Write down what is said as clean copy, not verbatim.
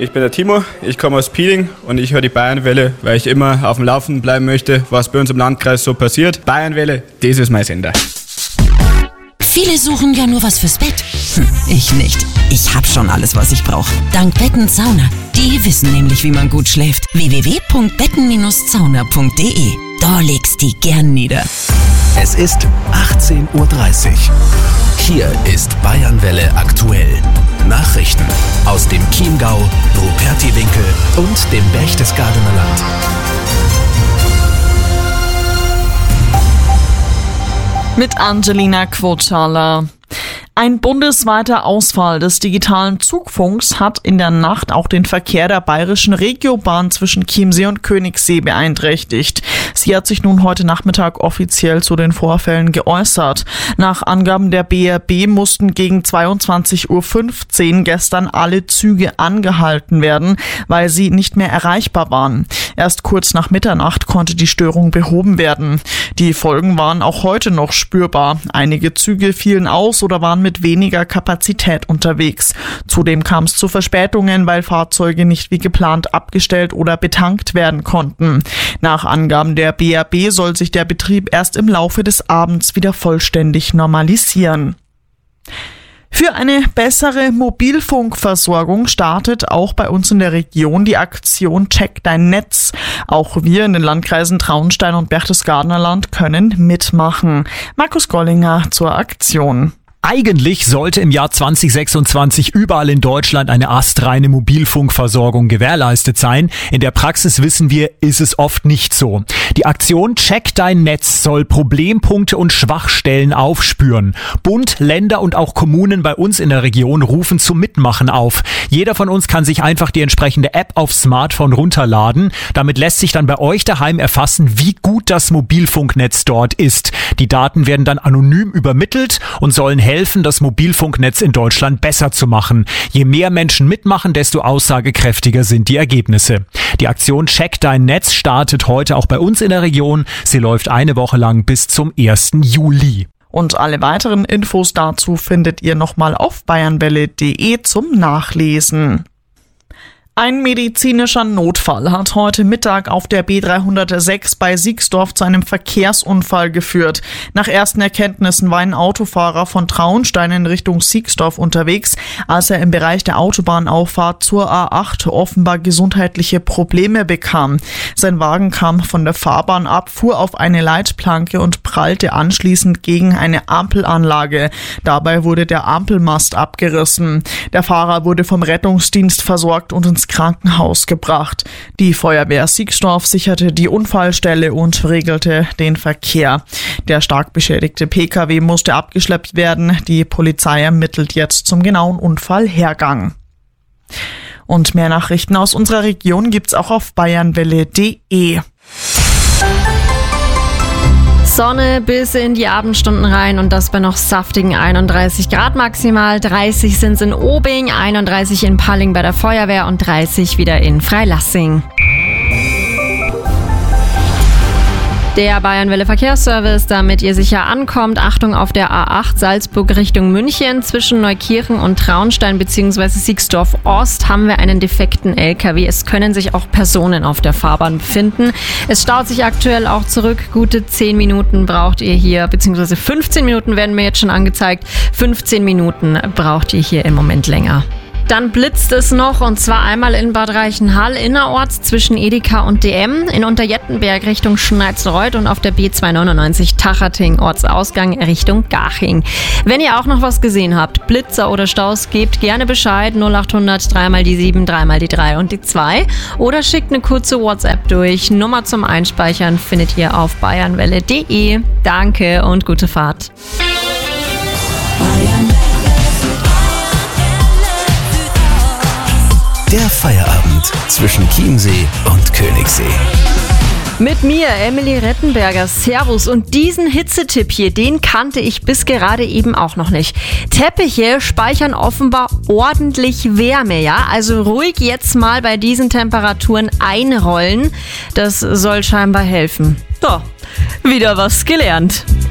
Ich bin der Timo, ich komme aus Pieling und ich höre die Bayernwelle, weil ich immer auf dem Laufenden bleiben möchte, was bei uns im Landkreis so passiert. Bayernwelle, das ist mein Sender. Viele suchen ja nur was fürs Bett. Ich nicht. Ich hab schon alles, was ich brauche. Dank Betten Sauna. Die wissen nämlich, wie man gut schläft. www.betten-sauna.de. Da legst die gern nieder. Es ist 18:30 Uhr. Hier ist Bayernwelle aktuell. Nachrichten aus dem Chiemgau, Rupertiwinkel und dem Berchtesgadener Land. Mit Angelina Quotala. Ein bundesweiter Ausfall des digitalen Zugfunks hat in der Nacht auch den Verkehr der bayerischen Regiobahn zwischen Chiemsee und Königssee beeinträchtigt. Sie hat sich nun heute Nachmittag offiziell zu den Vorfällen geäußert. Nach Angaben der BRB mussten gegen 22:15 Uhr gestern alle Züge angehalten werden, weil sie nicht mehr erreichbar waren. Erst kurz nach Mitternacht konnte die Störung behoben werden. Die Folgen waren auch heute noch spürbar. Einige Züge fielen aus oder waren mit weniger Kapazität unterwegs. Zudem kam es zu Verspätungen, weil Fahrzeuge nicht wie geplant abgestellt oder betankt werden konnten. Nach Angaben der BRB soll sich der Betrieb erst im Laufe des Abends wieder vollständig normalisieren. Für eine bessere Mobilfunkversorgung startet auch bei uns in der Region die Aktion Check dein Netz. Auch wir in den Landkreisen Traunstein und Berchtesgadener Land können mitmachen. Markus Gollinger zur Aktion. Eigentlich sollte im Jahr 2026 überall in Deutschland eine astreine Mobilfunkversorgung gewährleistet sein. In der Praxis wissen wir, ist es oft nicht so. Die Aktion Check dein Netz soll Problempunkte und Schwachstellen aufspüren. Bund, Länder und auch Kommunen bei uns in der Region rufen zum Mitmachen auf. Jeder von uns kann sich einfach die entsprechende App aufs Smartphone runterladen. Damit lässt sich dann bei euch daheim erfassen, wie gut das Mobilfunknetz dort ist. Die Daten werden dann anonym übermittelt und sollen helfen, das Mobilfunknetz in Deutschland besser zu machen. Je mehr Menschen mitmachen, desto aussagekräftiger sind die Ergebnisse. Die Aktion Check dein Netz startet heute auch bei uns in der Region. Sie läuft eine Woche lang bis zum 1. Juli. Und alle weiteren Infos dazu findet ihr nochmal auf bayernwelle.de zum Nachlesen. Ein medizinischer Notfall hat heute Mittag auf der B306 bei Siegsdorf zu einem Verkehrsunfall geführt. Nach ersten Erkenntnissen war ein Autofahrer von Traunstein in Richtung Siegsdorf unterwegs, als er im Bereich der Autobahnauffahrt zur A8 offenbar gesundheitliche Probleme bekam. Sein Wagen kam von der Fahrbahn ab, fuhr auf eine Leitplanke und prallte anschließend gegen eine Ampelanlage. Dabei wurde der Ampelmast abgerissen. Der Fahrer wurde vom Rettungsdienst versorgt und ins Krankenhaus gebracht. Die Feuerwehr Siegsdorf sicherte die Unfallstelle und regelte den Verkehr. Der stark beschädigte Pkw musste abgeschleppt werden. Die Polizei ermittelt jetzt zum genauen Unfallhergang. Und mehr Nachrichten aus unserer Region gibt's auch auf bayernwelle.de. Sonne bis in die Abendstunden rein und das bei noch saftigen 31 Grad maximal. 30 sind es in Obing, 31 in Palling bei der Feuerwehr und 30 wieder in Freilassing. Der Bayernwelle Verkehrsservice, damit ihr sicher ankommt. Achtung auf der A8 Salzburg Richtung München. Zwischen Neukirchen und Traunstein bzw. Siegsdorf Ost haben wir einen defekten LKW. Es können sich auch Personen auf der Fahrbahn befinden. Es staut sich aktuell auch zurück. Gute 10 Minuten braucht ihr hier, beziehungsweise 15 Minuten werden mir jetzt schon angezeigt. 15 Minuten braucht ihr hier im Moment länger. Dann blitzt es noch und zwar einmal in Bad Reichenhall innerorts zwischen Edeka und DM, in Unterjettenberg Richtung Schneidsreuth und auf der B299 Tachating Ortsausgang Richtung Garching. Wenn ihr auch noch was gesehen habt, Blitzer oder Staus, gebt gerne Bescheid 0800 3 mal die 7, 3 mal die 3 und die 2 oder schickt eine kurze WhatsApp durch. Nummer zum Einspeichern findet ihr auf bayernwelle.de. Danke und gute Fahrt. Der Feierabend zwischen Chiemsee und Königssee. Mit mir, Emily Rettenberger, Servus. Und diesen Hitzetipp hier, den kannte ich bis gerade eben auch noch nicht. Teppiche speichern offenbar ordentlich Wärme, ja? Also ruhig jetzt mal bei diesen Temperaturen einrollen. Das soll scheinbar helfen. So, wieder was gelernt.